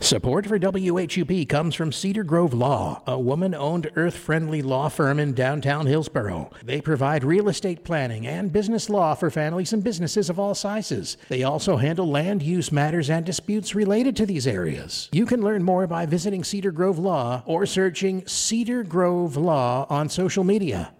Support for WHUP comes from Cedar Grove Law, a woman-owned, earth-friendly law firm in downtown Hillsboro. They provide real estate planning and business law for families and businesses of all sizes. They also handle land use matters and disputes related to these areas. You can learn more by visiting Cedar Grove Law or searching Cedar Grove Law on social media.